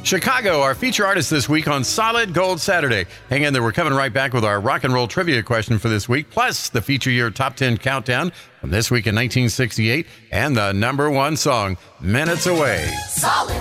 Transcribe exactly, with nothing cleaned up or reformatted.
Chicago, our feature artist this week on Solid Gold Saturday. Hang in there, we're coming right back with our rock and roll trivia question for this week, plus the feature year top ten countdown from this week in nineteen sixty-eight, and the number one song, Minutes Away. Solid